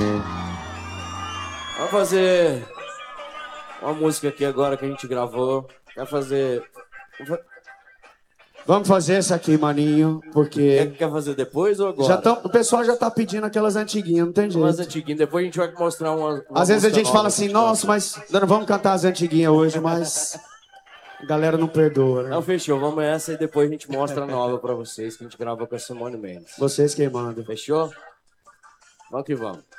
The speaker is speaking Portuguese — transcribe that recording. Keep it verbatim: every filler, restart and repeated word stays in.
Vamos fazer uma música aqui agora que a gente gravou. Quer fazer... Vamos fazer essa aqui, maninho, porque... Quer, quer fazer depois ou agora? Já tão, o pessoal já tá pedindo aquelas antiguinhas, não tem jeito. Umas antiguinhas, depois a gente vai mostrar uma, uma Às vezes a gente fala assim, gente nossa, mas não vamos cantar as antiguinhas hoje, mas a galera não perdoa, né? Não, fechou, vamos essa e depois a gente mostra a nova pra vocês, que a gente gravou com a Simone Mendes. Vocês quem mandam. Fechou? Vamos que vamos.